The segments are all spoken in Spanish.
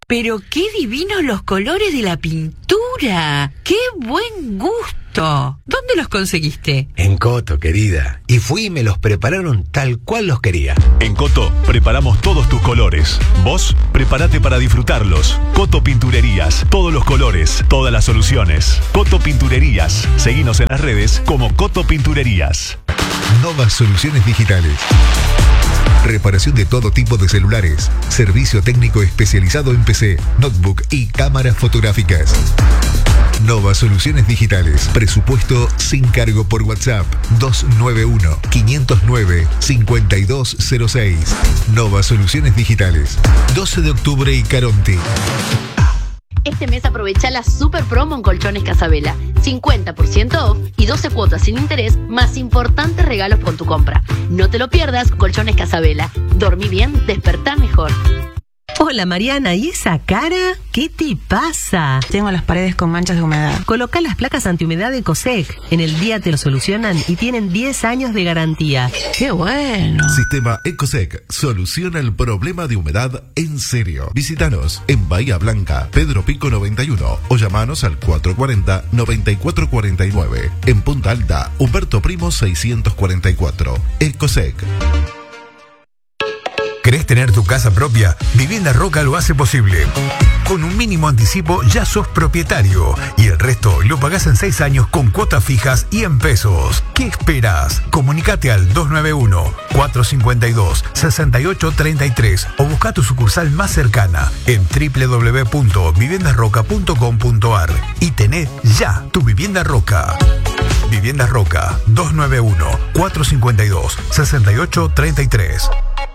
Pero qué divinos los colores de la pintura. ¡Qué buen gusto! ¿Dónde los conseguiste? En Coto, querida. Y fui y me los prepararon tal cual los quería. En Coto preparamos todos tus colores. Vos, prepárate para disfrutarlos. Coto Pinturerías. Todos los colores, todas las soluciones. Coto Pinturerías. Seguinos en las redes como Coto Pinturerías. Nova Soluciones Digitales. Reparación de todo tipo de celulares. Servicio técnico especializado en PC, notebook y cámaras fotográficas. Nova Soluciones Digitales. Presupuesto sin cargo por WhatsApp. 291-509-5206. Nova Soluciones Digitales. 12 de octubre y Caronte. Este mes aprovecha la super promo en Colchones Casabela. 50% off y 12 cuotas sin interés, más importantes regalos con tu compra. No te lo pierdas, Colchones Casabela. Dormí bien, despertá mejor. Hola Mariana, ¿y esa cara? ¿Qué te pasa? Tengo las paredes con manchas de humedad. Coloca las placas antihumedad de Ecosec. En el día te lo solucionan y tienen 10 años de garantía. ¡Qué bueno! Sistema Ecosec soluciona el problema de humedad en serio. Visítanos en Bahía Blanca, Pedro Pico 91 o llamanos al 440-9449. En Punta Alta, Humberto Primo 644. Ecosec. ¿Querés tener tu casa propia? Vivienda Roca lo hace posible. Con un mínimo anticipo ya sos propietario y el resto lo pagás en 6 años con cuotas fijas y en pesos. ¿Qué esperás? Comunicate al 291-452-6833 o busca tu sucursal más cercana en www.viviendasroca.com.ar y tené ya tu Vivienda Roca. Viviendas Roca, 291-452-6833.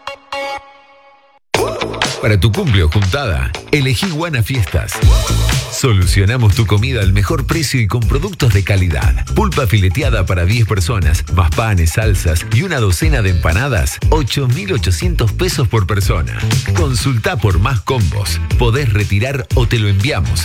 Para tu cumple o juntada, elegí Guana Fiestas. Solucionamos tu comida al mejor precio y con productos de calidad. Pulpa fileteada para 10 personas, más panes, salsas y una docena de empanadas, 8.800 pesos por persona. Consulta por más combos. Podés retirar o te lo enviamos.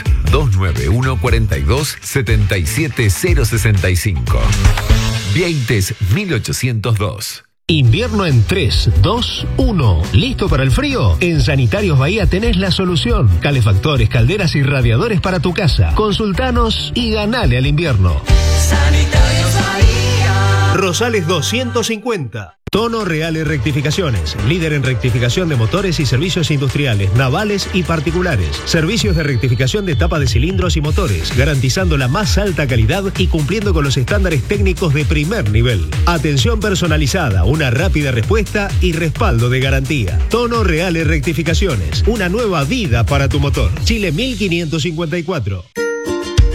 291-42-77065. Vieites 1802. Invierno en 3, 2, 1. ¿Listo para el frío? En Sanitarios Bahía tenés la solución. Calefactores, calderas y radiadores para tu casa. Consultanos y ganale al invierno. Sanitarios Bahía. Rosales 250. Tono Real y Rectificaciones, líder en rectificación de motores y servicios industriales, navales y particulares. Servicios de rectificación de tapa de cilindros y motores, garantizando la más alta calidad y cumpliendo con los estándares técnicos de primer nivel. Atención personalizada, una rápida respuesta y respaldo de garantía. Tono Real y Rectificaciones, una nueva vida para tu motor. Chile 1554.